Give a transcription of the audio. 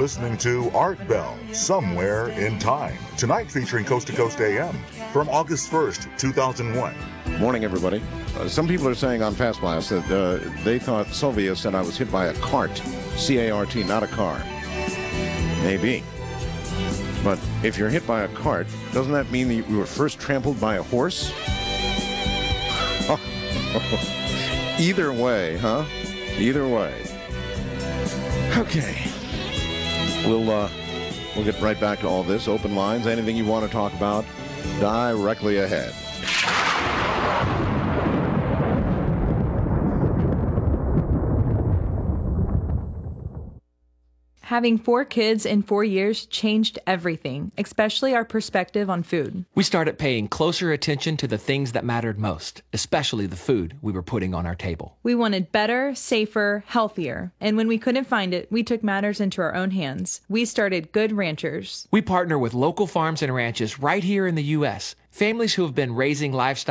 listening to Art Bell, Somewhere in Time. Tonight featuring Coast to Coast AM from August 1st, 2001. Morning, everybody. Some people are saying on Fast Blast that they thought Sylvia said I was hit by a cart, C-A-R-T, not a car. Maybe. But if you're hit by a cart, doesn't that mean that you were first trampled by a horse? Either way, huh? Either way. Okay. We'll get right back to all this. Open lines, anything you want to talk about, directly ahead. Having 4 kids in 4 years changed everything, especially our perspective on food. We started paying closer attention to the things that mattered most, especially the food we were putting on our table. We wanted better, safer, healthier. And when we couldn't find it, we took matters into our own hands. We started Good Ranchers. We partner with local farms and ranches right here in the U.S., families who have been raising livestock